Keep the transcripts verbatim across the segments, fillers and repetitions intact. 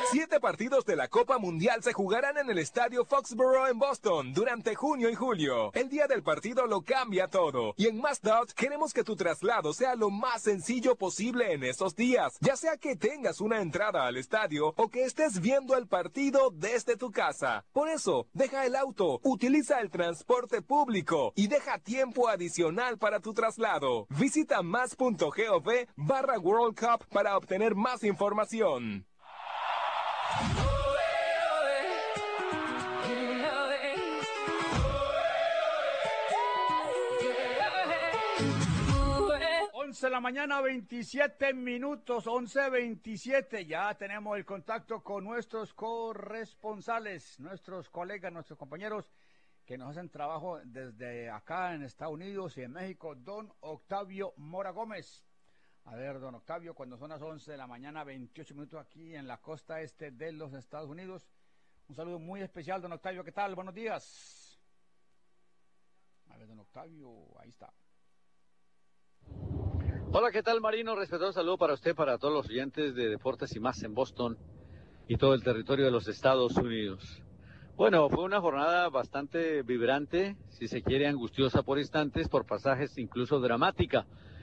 Siete partidos de la Copa Mundial se jugarán en el Estadio Foxborough en Boston durante junio y julio. El día del partido lo cambia todo. Y en Mazdot queremos que tu traslado sea lo más sencillo posible en esos días. Ya sea que tengas una entrada al estadio o que estés viendo el partido desde tu casa. Por eso, deja el auto, utiliza el transporte público y deja tiempo adicional para tu traslado. Visita más.gov barra World Cup para obtener más información. once de la mañana, veintisiete minutos, once veintisiete. Ya tenemos el contacto con nuestros corresponsales, nuestros colegas, nuestros compañeros que nos hacen trabajo desde acá en Estados Unidos y en México. Don Octavio Mora Gómez. A ver, don Octavio, cuando son las once de la mañana, veintiocho minutos aquí en la costa este de los Estados Unidos. Un saludo muy especial, don Octavio. ¿Qué tal? Buenos días. A ver, don Octavio, ahí está. Hola, ¿qué tal, Marino? Respetuoso saludo para usted, para todos los oyentes de Deportes y Más en Boston y todo el territorio de los Estados Unidos. Bueno, fue una jornada bastante vibrante, si se quiere angustiosa por instantes, por pasajes incluso dramática.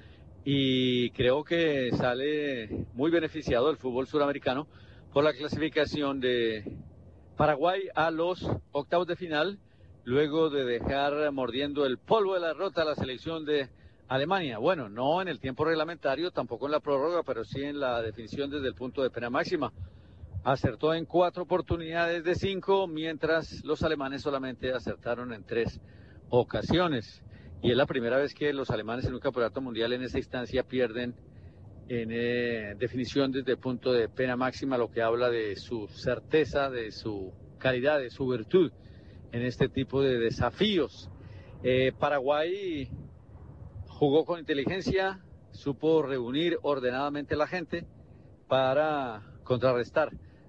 Y creo que sale muy beneficiado el fútbol suramericano por la clasificación de Paraguay a los octavos de final, luego de dejar mordiendo el polvo de la derrota a la selección de Alemania. Bueno, no en el tiempo reglamentario, tampoco en la prórroga, pero sí en la definición desde el punto de pena máxima. Acertó en cuatro oportunidades de cinco, mientras los alemanes solamente acertaron en tres ocasiones. Y es la primera vez que los alemanes en un campeonato mundial en esa instancia pierden en eh, definición desde el punto de pena máxima, lo que habla de su certeza, de su calidad, de su virtud en este tipo de desafíos. Eh, Paraguay jugó con inteligencia, supo reunir ordenadamente a la gente para contrarrestar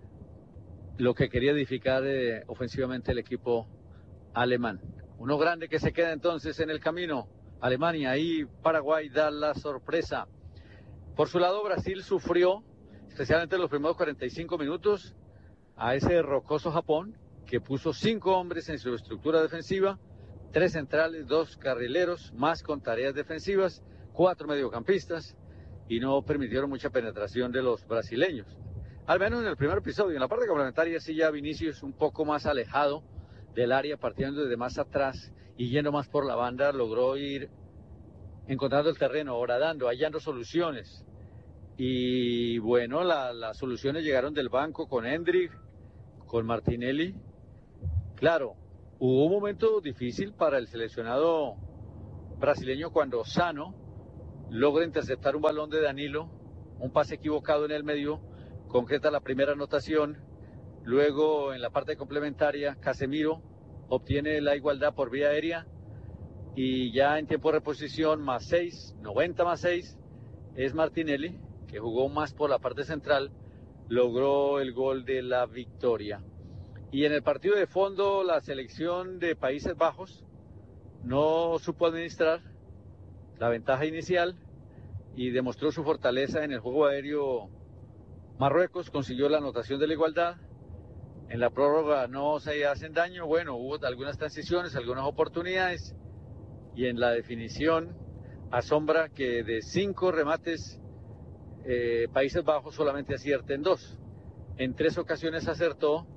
lo que quería edificar eh, ofensivamente el equipo alemán. Uno grande que se queda entonces en el camino, Alemania, y Paraguay da la sorpresa. Por su lado, Brasil sufrió, especialmente en los primeros cuarenta y cinco minutos, a ese rocoso Japón, que puso cinco hombres en su estructura defensiva, tres centrales, dos carrileros, más con tareas defensivas, cuatro mediocampistas, y no permitieron mucha penetración de los brasileños. Al menos en el primer episodio. En la parte complementaria sí ya Vinicius un poco más alejado del área, partiendo desde más atrás y yendo más por la banda, logró ir encontrando el terreno, horadando, hallando soluciones. Y bueno, la, las soluciones llegaron del banco con Endrick, con Martinelli. Claro, hubo un momento difícil para el seleccionado brasileño cuando Sano logra interceptar un balón de Danilo, un pase equivocado en el medio, concreta la primera anotación. Luego, en la parte complementaria, Casemiro obtiene la igualdad por vía aérea y ya en tiempo de reposición, más seis, noventa más seis, es Martinelli, que jugó más por la parte central, logró el gol de la victoria. Y en el partido de fondo, la selección de Países Bajos no supo administrar la ventaja inicial y demostró su fortaleza en el juego aéreo. Marruecos consiguió la anotación de la igualdad. En la prórroga no se hacen daño. Bueno, hubo algunas transiciones, algunas oportunidades. Y en la definición, asombra que de cinco remates, eh, Países Bajos solamente acierten dos. En tres ocasiones acertó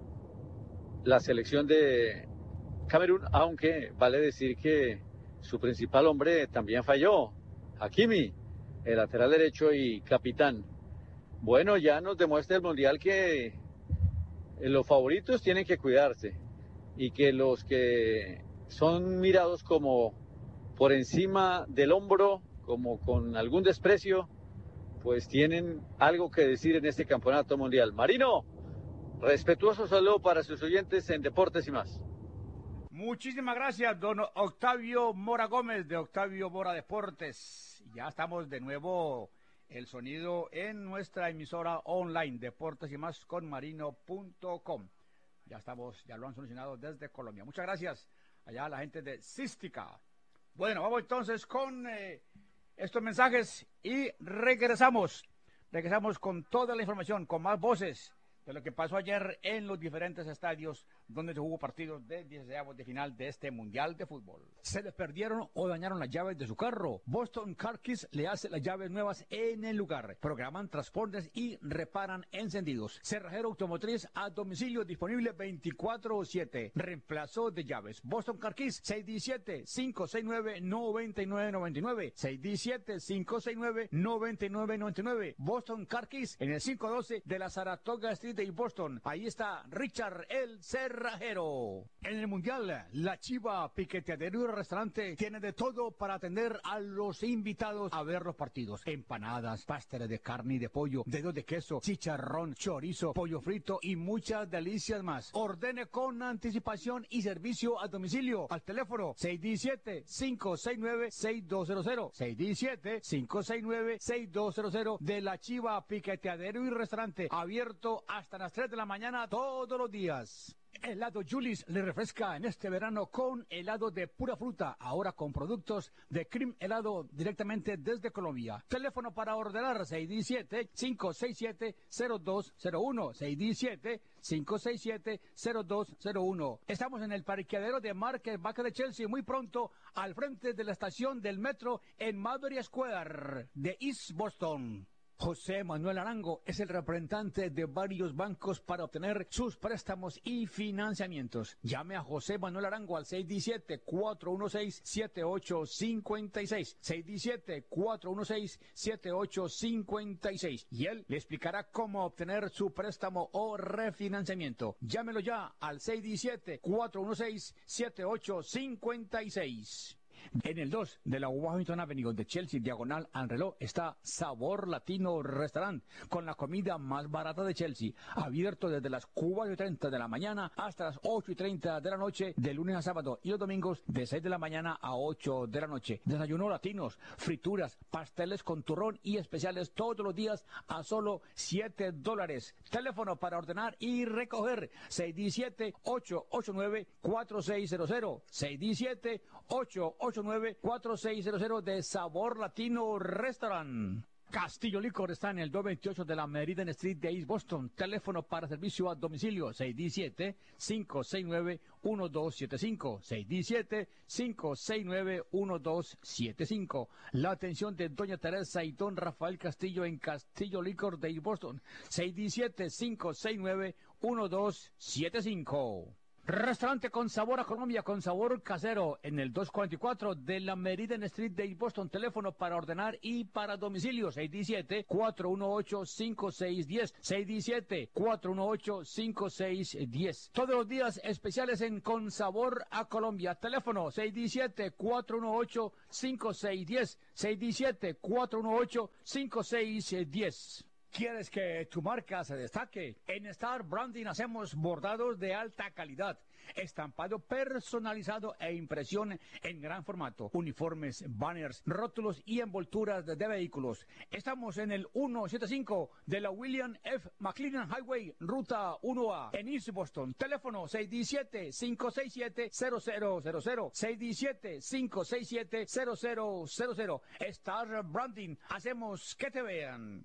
la selección de Camerún, aunque vale decir que su principal hombre también falló. Hakimi, el lateral derecho y capitán. Bueno, ya nos demuestra el Mundial que los favoritos tienen que cuidarse y que los que son mirados como por encima del hombro, como con algún desprecio, pues tienen algo que decir en este campeonato mundial. Marino, respetuoso saludo para sus oyentes en Deportes y Más. Muchísimas gracias, don Octavio Mora Gómez, de Octavio Mora Deportes. Ya estamos de nuevo el sonido en nuestra emisora online, Deportes y Más con marino punto com. Ya estamos, ya lo han solucionado desde Colombia. Muchas gracias allá a la gente de Cística. Bueno, vamos entonces con eh, estos mensajes y regresamos. Regresamos con toda la información, con más voces de lo que pasó ayer en los diferentes estadios donde se jugó partidos de dieciséis de final de este Mundial de Fútbol. ¿Se le perdieron o dañaron las llaves de su carro? Boston Car Keys le hace las llaves nuevas en el lugar. Programan transportes y reparan encendidos. Cerrajero automotriz a domicilio disponible veinticuatro siete. Reemplazo de llaves. Boston Car Keys seis uno siete, cinco seis nueve, nueve nueve nueve nueve. seis uno siete, cinco seis nueve, nueve nueve nueve nueve. Boston Car Keys en el quinientos doce de la Saratoga Street de Boston. Ahí está Richard el Cerrajero. En el Mundial, la Chiva Piqueteadero y Restaurante tiene de todo para atender a los invitados a ver los partidos. Empanadas, pasteles de carne y de pollo, dedos de queso, chicharrón, chorizo, pollo frito y muchas delicias más. Ordene con anticipación y servicio a domicilio al teléfono seis uno siete, cinco seis nueve, seis dos cero cero. seis uno siete, cinco seis nueve, seis dos cero cero de la Chiva Piqueteadero y Restaurante. Abierto hasta las tres de la mañana todos los días. Helado Julis le refresca en este verano con helado de pura fruta, ahora con productos de Cream Helado directamente desde Colombia. Teléfono para ordenar seis uno siete, cinco seis siete, cero dos cero uno, seis uno siete, cinco seis siete, cero dos cero uno. Estamos en el parqueadero de Market Back de Chelsea, muy pronto al frente de la estación del metro en Maverick Square de East Boston. José Manuel Arango es el representante de varios bancos para obtener sus préstamos y financiamientos. Llame a José Manuel Arango al seis uno siete, cuatro uno seis, siete ocho cinco seis, seis uno siete, cuatro uno seis, siete ocho cinco seis, y él le explicará cómo obtener su préstamo o refinanciamiento. Llámelo ya al seis uno siete, cuatro uno seis, siete ocho cinco seis. En el dos de la Washington Avenue de Chelsea, diagonal al reloj, está Sabor Latino Restaurant, con la comida más barata de Chelsea, abierto desde las cuatro y treinta de la mañana hasta las ocho y treinta de la noche, de lunes a sábado, y los domingos de seis de la mañana a ocho de la noche. Desayunos latinos, frituras, pasteles con turrón y especiales todos los días a solo siete dólares. Teléfono para ordenar y recoger seis uno siete, ocho ocho nueve, cuatro seis cero cero, seis uno siete, ocho ocho nueve, cuatro seis cero cero de Sabor Latino Restaurant. Castillo Licor está en el doscientos veintiocho de la Meridian Street de East Boston. Teléfono para servicio a domicilio seis uno siete, cinco seis nueve, uno dos siete cinco, seis uno siete, cinco seis nueve, uno dos siete cinco. La atención de doña Teresa y don Rafael Castillo en Castillo Licor de East Boston, seis uno siete, cinco seis nueve, uno dos siete cinco. Restaurante con sabor a Colombia, con sabor casero, en el doscientos cuarenta y cuatro de la Meridian Street de Boston. Teléfono para ordenar y para domicilio seis uno siete, cuatro uno ocho, cinco seis uno cero, seis uno siete, cuatro uno ocho, cinco seis uno cero. Todos los días especiales en Con Sabor a Colombia. Teléfono seis uno siete, cuatro uno ocho, cinco seis uno cero, seis uno siete, cuatro uno ocho, cinco seis uno cero. ¿Quieres que tu marca se destaque? En Star Branding hacemos bordados de alta calidad, estampado personalizado e impresión en gran formato, uniformes, banners, rótulos y envolturas de, de vehículos. Estamos en el ciento setenta y cinco de la William F. McLennan Highway, Ruta uno A, en East Boston. Teléfono seis uno siete, cinco seis siete, cero cero cero cero, seis uno siete, cinco seis siete, cero cero cero cero. Star Branding, hacemos que te vean.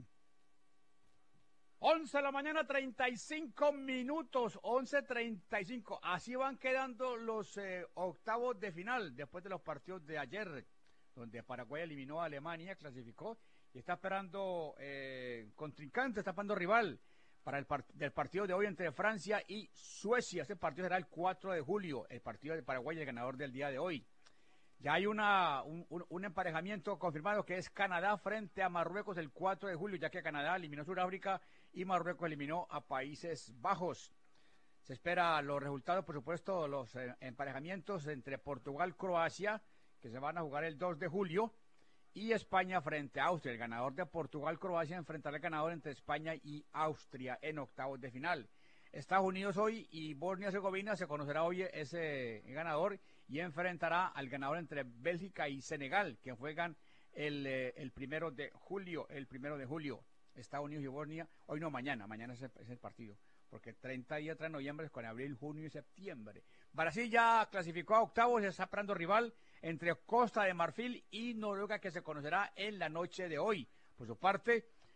once de la mañana, treinta y cinco minutos, once treinta y cinco. Así van quedando los eh, octavos de final, después de los partidos de ayer, donde Paraguay eliminó a Alemania, clasificó, y está esperando eh, contrincante, está esperando rival para el part del partido de hoy entre Francia y Suecia. Ese partido será el cuatro de julio, el partido de Paraguay, el ganador del día de hoy. Ya hay una, un, un, un emparejamiento confirmado que es Canadá frente a Marruecos el cuatro de julio, ya que Canadá eliminó a Sudáfrica y Marruecos eliminó a Países Bajos. Se espera los resultados, por supuesto, los eh, emparejamientos entre Portugal-Croacia, que se van a jugar el dos de julio, y España frente a Austria. El ganador de Portugal-Croacia enfrentará al ganador entre España y Austria en octavos de final. Estados Unidos hoy y Bosnia-Herzegovina se conocerá hoy ese ganador y enfrentará al ganador entre Bélgica y Senegal, que juegan el, eh, el primero de julio, el primero de julio. Estados Unidos y Bosnia, hoy no, mañana, mañana es el, es el partido, porque treinta días tras noviembre es con abril, junio y septiembre. Brasil ya clasificó a octavos, se está esperando rival entre Costa de Marfil y Noruega, que se conocerá en la noche de hoy. Por su parte,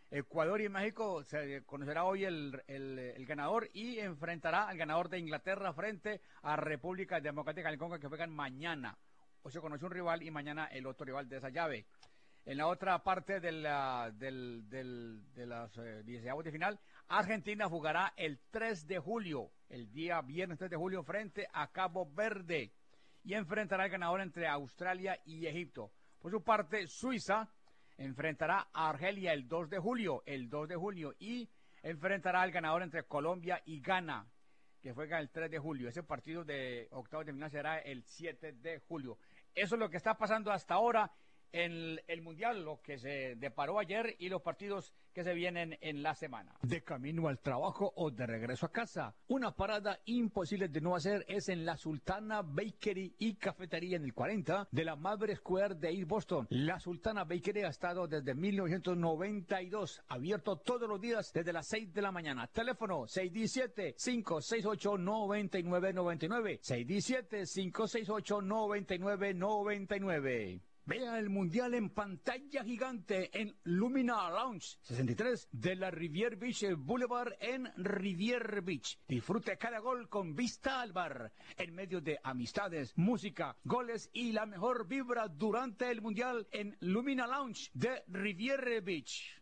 Ecuador y México se conocerá hoy el, el, el ganador y enfrentará al ganador de Inglaterra frente a República Democrática del Congo, que juegan mañana. Hoy se conoce un rival y mañana el otro rival de esa llave. En la otra parte de, la, del, del, de las eh, dieciseavos de final, Argentina jugará el tres de julio, el día viernes tres de julio, frente a Cabo Verde y enfrentará al ganador entre Australia y Egipto. Por su parte, Suiza enfrentará a Argelia el dos de julio, el dos de julio, y enfrentará al ganador entre Colombia y Ghana, que juega el tres de julio. Ese partido de octavos de final será el siete de julio. Eso es lo que está pasando hasta ahora en el Mundial, lo que se deparó ayer y los partidos que se vienen en la semana. De camino al trabajo o de regreso a casa, una parada imposible de no hacer es en la Sultana Bakery y Cafetería en el cuarenta de la Maverick Square de East Boston. La Sultana Bakery ha estado desde mil novecientos noventa y dos, abierto todos los días desde las seis de la mañana. Teléfono seis uno siete, cinco seis ocho, nueve nueve nueve nueve, seis uno siete, cinco seis ocho, nueve nueve nueve nueve. Vea el Mundial en pantalla gigante en Lumina Lounge sesenta y tres de la Riviera Beach Boulevard en Riviera Beach. Disfrute cada gol con vista al bar, en medio de amistades, música, goles y la mejor vibra durante el Mundial en Lumina Lounge de Riviera Beach.